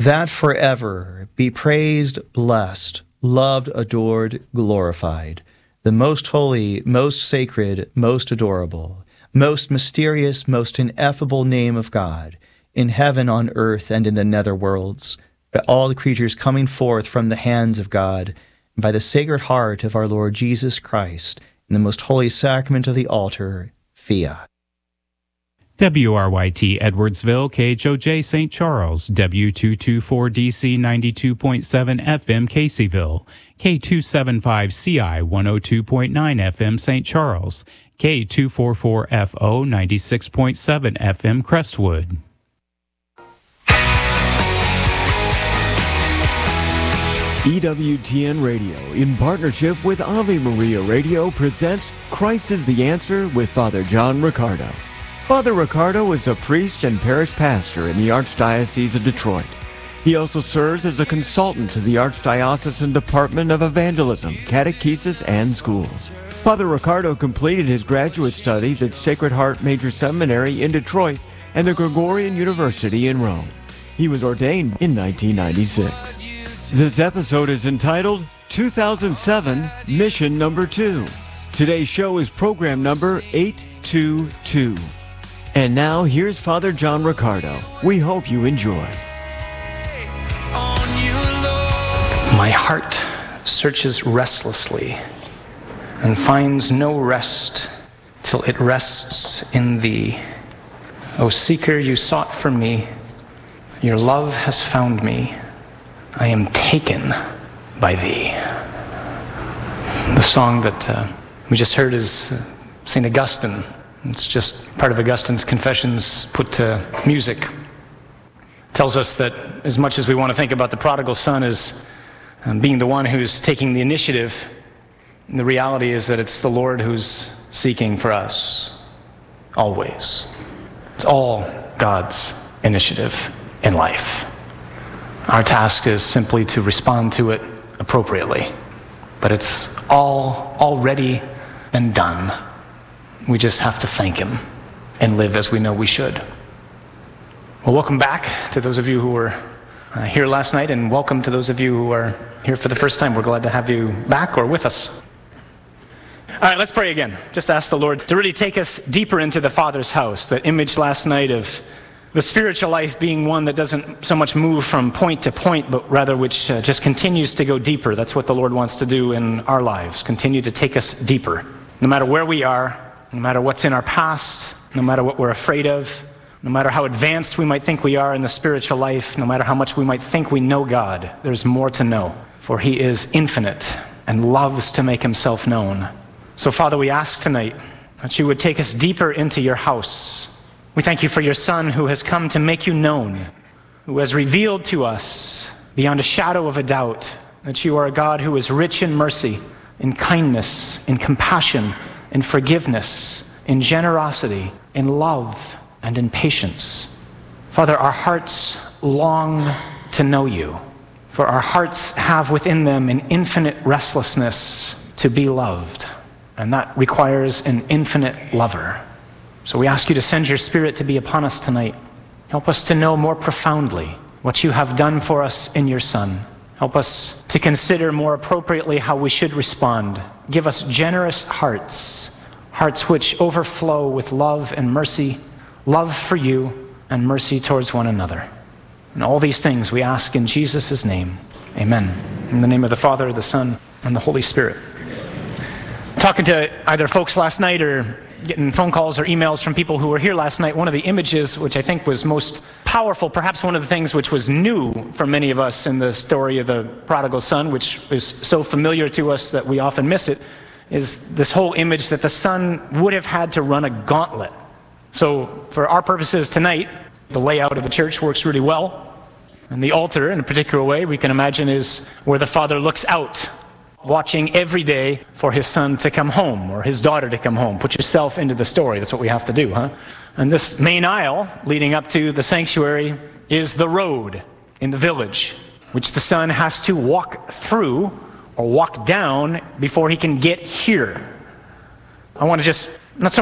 that forever be praised, blessed, loved, adored, glorified, the most holy, most sacred, most adorable, most mysterious, most ineffable name of God, in heaven, on earth, and in the nether worlds, by all the creatures coming forth from the hands of God, and by the Sacred Heart of our Lord Jesus Christ, in the most holy sacrament of the altar, Fiat. WRYT Edwardsville, KHOJ St. Charles, W224DC 92.7 FM Caseyville, K275CI 102.9 FM St. Charles, K244FO 96.7 FM Crestwood. EWTN Radio, in partnership with Ave Maria Radio, presents Christ is the Answer with Father John Riccardo. Father Riccardo is a priest and parish pastor in the Archdiocese of Detroit. He also serves as a consultant to the Archdiocesan Department of Evangelism, Catechesis, and Schools. Father Riccardo completed his graduate studies at Sacred Heart Major Seminary in Detroit and the Gregorian University in Rome. He was ordained in 1996. This episode is entitled 2007 Mission Number 2. Today's show is program number 822. And now, here's Father John Riccardo. We hope you enjoy. My heart searches restlessly and finds no rest till it rests in Thee. O Seeker, you sought for me. Your love has found me. I am taken by Thee. The song that we just heard is St. Augustine. It's just part of Augustine's Confessions put to music. It tells us that as much as we want to think about the prodigal son as being the one who's taking the initiative, the reality is that it's the Lord who's seeking for us, always. It's all God's initiative in life. Our task is simply to respond to it appropriately, but it's all already been done. We just have to thank Him and live as we know we should. Well, welcome back to those of you who were here last night, and welcome to those of you who are here for the first time. We're glad to have you back or with us. All right, let's pray again. Just ask the Lord to really take us deeper into the Father's house. That image last night of the spiritual life being one that doesn't so much move from point to point, but rather which just continues to go deeper. That's what the Lord wants to do in our lives, continue to take us deeper. No matter where we are, no matter what's in our past, no matter what we're afraid of, no matter how advanced we might think we are in the spiritual life, no matter how much we might think we know God, there's more to know, for He is infinite and loves to make Himself known. So, Father, we ask tonight that You would take us deeper into Your house. We thank You for Your Son who has come to make You known, who has revealed to us beyond a shadow of a doubt that You are a God who is rich in mercy, in kindness, in compassion, in forgiveness, in generosity, in love, and in patience. Father, our hearts long to know You, for our hearts have within them an infinite restlessness to be loved, and that requires an infinite lover. So we ask You to send Your Spirit to be upon us tonight. Help us to know more profoundly what You have done for us in Your Son. Help us to consider more appropriately how we should respond. Give us generous hearts, hearts which overflow with love and mercy, love for You, and mercy towards one another. And all these things we ask in Jesus' name. Amen. In the name of the Father, the Son, and the Holy Spirit. Talking to either folks last night or getting phone calls or emails from people who were here last night, one of the images which I think was most powerful, perhaps one of the things which was new for many of us in the story of the prodigal son, which is so familiar to us that we often miss it, is this whole image that the son would have had to run a gauntlet. So for our purposes tonight, the layout of the church works really well. And the altar, in a particular way, we can imagine is where the father looks out, watching every day for his son to come home or his daughter to come home. Put yourself into the story. That's what we have to do, huh? And this main aisle leading up to the sanctuary is the road in the village, which the son has to walk through or walk down before he can get here. I want to just, not so